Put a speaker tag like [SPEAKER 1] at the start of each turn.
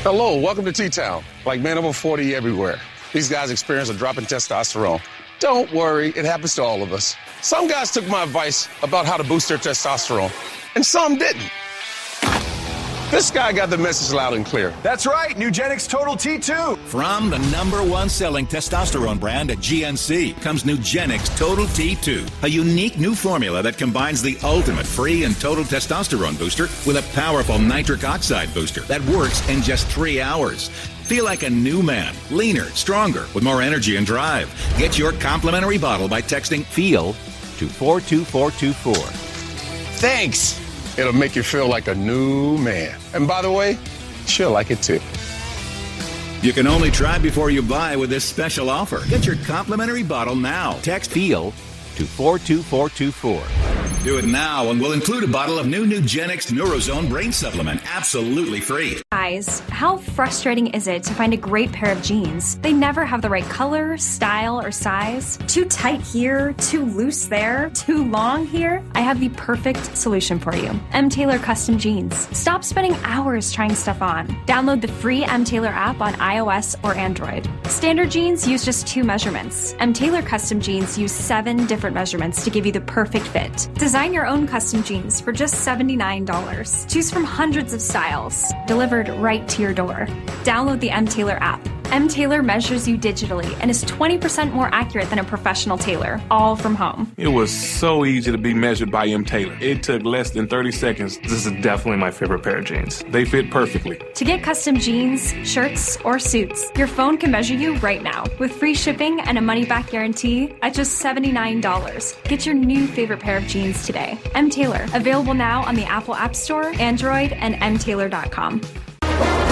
[SPEAKER 1] Hello, welcome to T-Town. Like men over 40 everywhere. These guys experience a drop in testosterone. Don't worry, it happens to all of us. Some guys took my advice about how to boost their testosterone, and some didn't. This guy got the message loud and clear.
[SPEAKER 2] That's right, Nugenix Total T2.
[SPEAKER 3] From the #1 selling testosterone brand at GNC comes Nugenix Total T2, a unique new formula that combines the ultimate free and total testosterone booster with a powerful nitric oxide booster that works in just 3 hours. Feel like a new man, leaner, stronger, with more energy and drive. Get your complimentary bottle by texting FEEL to 42424.
[SPEAKER 1] Thanks. It'll make you feel like a new man. And by the way, she'll like it too.
[SPEAKER 3] You can only try before you buy with this special offer. Get your complimentary bottle now. Text FEEL to 42424. Do it now and we'll include a bottle of new Nugenix Neurozone Brain Supplement absolutely free.
[SPEAKER 4] Guys, how frustrating is it to find a great pair of jeans? They never have the right color, style, or size. Too tight here, too loose there, too long here. I have the perfect solution for you. M. Taylor Custom Jeans. Stop spending hours trying stuff on. Download the free M. Taylor app on iOS or Android. Standard jeans use just 2 measurements. M. Taylor Custom Jeans use 7 different measurements to give you the perfect fit. Design your own custom jeans for just $79. Choose from hundreds of styles, delivered right to your door. Download the M. Taylor app. M. Taylor measures you digitally and is 20% more accurate than a professional tailor, all from home.
[SPEAKER 5] It was so easy to be measured by M. Taylor. It took less than 30 seconds. This is definitely my favorite pair of jeans. They fit perfectly.
[SPEAKER 4] To get custom jeans, shirts, or suits, your phone can measure you right now with free shipping and a money-back guarantee at just $79. Get your new favorite pair of jeans today. M. Taylor, available now on the Apple App Store, Android, and mtaylor.com.